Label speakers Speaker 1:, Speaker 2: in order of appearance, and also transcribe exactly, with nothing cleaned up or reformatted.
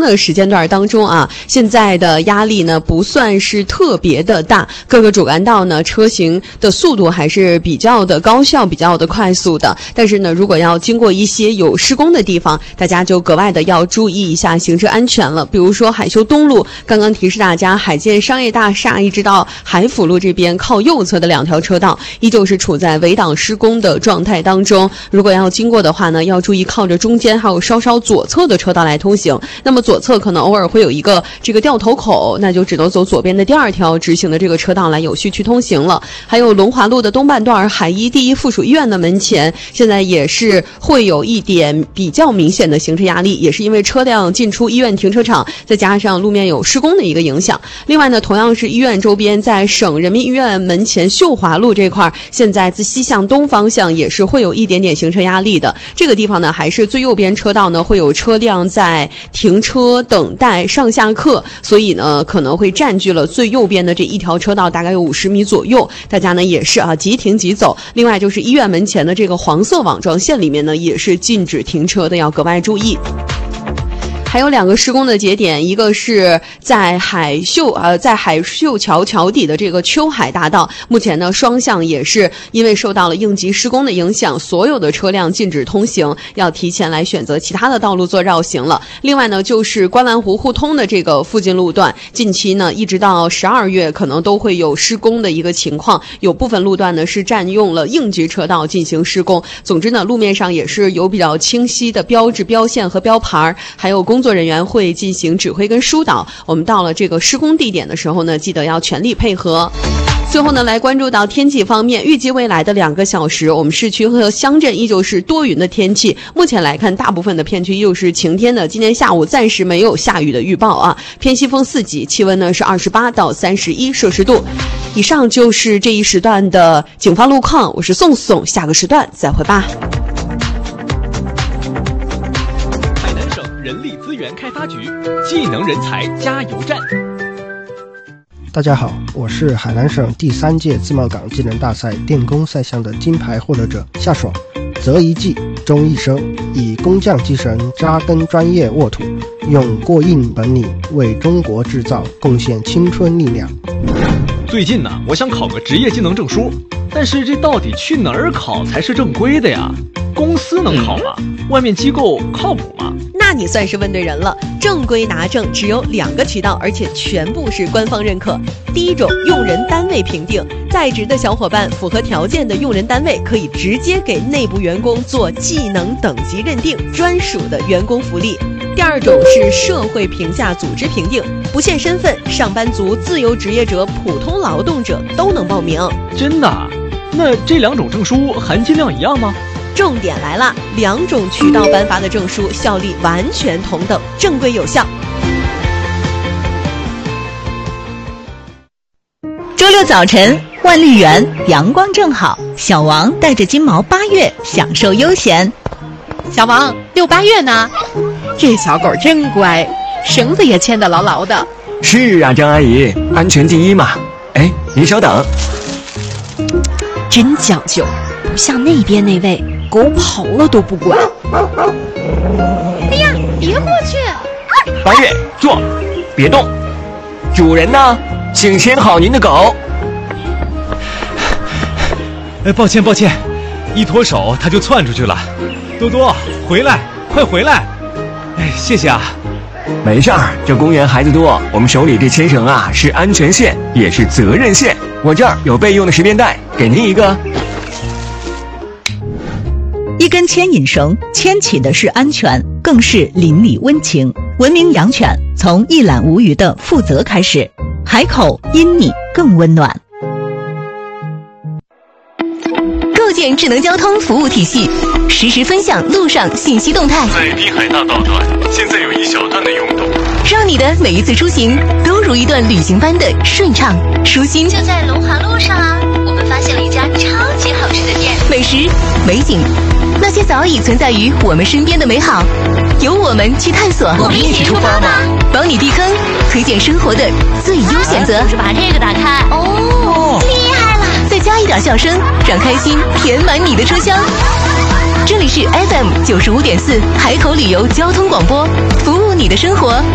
Speaker 1: 的时间段当中啊，现在的压力呢不算是特别的大，各个主干道呢车行的速度还是比较的高效，比较的快速的。但是呢，如果要经过一些有施工的地方，大家就格外的要注意一下行车安全了。比如说海修东路，刚刚提示大家，海建商业大厦一直到海辅路这边靠右侧的两条车道依旧是处在围挡施工的状态当中，如果要经过的话呢，要注意靠着中间还有稍稍左侧的车道来通行。那么左侧可能偶尔会有一个这个掉头口，那就只能走左边的第二条直行的这个车道来有序去通行了。还有龙华路的东半段海医第一附属医院的门前，现在也是会有一点比较明显的行车压力，也是因为车辆进出医院停车场，再加上路面有施工的一个影响。另外呢，同样是医院周边，在省人民医院门前秀华路这块，现在自西向东方向也是会有一点点行车压力的。这个地方呢，还是最右边车道呢会有车辆在停车等待上下客，所以呢可能会占据了最右边的这一条车道，大概有五十米左右。大家呢也是啊即停即走。另外就是医院门前的这个黄色网状线里面呢，也是禁止停车的，要格外注意。还有两个施工的节点，一个是在海秀呃，在海秀桥桥底的这个秋海大道，目前呢双向也是因为受到了应急施工的影响，所有的车辆禁止通行，要提前来选择其他的道路做绕行了。另外呢，就是观澜湖互通的这个附近路段，近期呢一直到十二月可能都会有施工的一个情况，有部分路段呢是占用了应急车道进行施工。总之呢，路面上也是有比较清晰的标志、标线和标牌，还有工作人员会进行指挥跟疏导。我们到了这个施工地点的时候呢，记得要全力配合。最后呢，来关注到天气方面，预计未来的两个小时，我们市区和乡镇依旧是多云的天气。目前来看，大部分的片区又是晴天的。今天下午暂时没有下雨的预报啊。偏西风四级，气温呢是二十八到三十一摄氏度。以上就是这一时段的警方路况，我是宋宋，下个时段再会吧。
Speaker 2: 海南省人力资源开发局技能人才加油站。
Speaker 3: 大家好，我是海南省第三届自贸港技能大赛电工赛项的金牌获得者夏爽。择一技终一生，以工匠精神扎根专业沃土，用过硬本领为中国制造贡献青春力量。
Speaker 2: 最近呢，我想考个职业技能证书，但是这到底去哪儿考才是正规的呀？公司能考吗？外面机构靠谱吗？
Speaker 1: 那你算是问对人了。正规拿证只有两个渠道，而且全部是官方认可。第一种，用人单位评定，在职的小伙伴符合条件的用人单位可以直接给内部员工做技能等级认定，专属的员工福利。第二种是社会评价组织评定，不限身份，上班族、自由职业者、普通劳动者都能报名。
Speaker 2: 真的？那这两种证书含金量一样吗？
Speaker 1: 重点来了，两种渠道颁发的证书效力完全同等，正规有效。
Speaker 4: 周六早晨，万绿园阳光正好，小王带着金毛八月享受悠闲。
Speaker 5: 小王，遛八月呢？这小狗真乖，绳子也牵得牢牢的。
Speaker 6: 是啊，张阿姨，安全第一嘛。哎，您稍等。
Speaker 7: 真讲究，不像那边那位，狗跑了都不管。
Speaker 5: 哎呀，别过去！
Speaker 6: 八月，坐，别动。主人呢？请牵好您的狗。
Speaker 2: 哎，抱歉抱歉，一脱手它就窜出去了。多多，回来，快回来！哎，谢谢啊。
Speaker 6: 没事儿，这公园孩子多，我们手里这牵绳啊是安全线，也是责任线。我这儿有备用的十便带，给您一个。
Speaker 4: 一根牵引绳，牵起的是安全，更是邻里温情。文明养犬，从一览无余的负责开始，海口因你更温暖。
Speaker 8: 构建智能交通服务体系，实时分享路上信息动态。
Speaker 9: 在滨海大道段，现在有一小段的拥堵，
Speaker 8: 让你的每一次出行都如一段旅行般的顺畅舒心。
Speaker 10: 就在龙华路上啊，我们发现了一家超级好吃的店，
Speaker 8: 美食、美景，那些早已存在于我们身边的美好，由我们去探索。
Speaker 10: 我们一起出发吧！
Speaker 8: 帮你避坑，推荐生活的最优选择。
Speaker 10: 就是把这个打开。哦，厉害了！
Speaker 8: 再加一点笑声，让开心填满你的车厢。这里是 F M 九十五点四海口旅游交通广播，服务你的生活，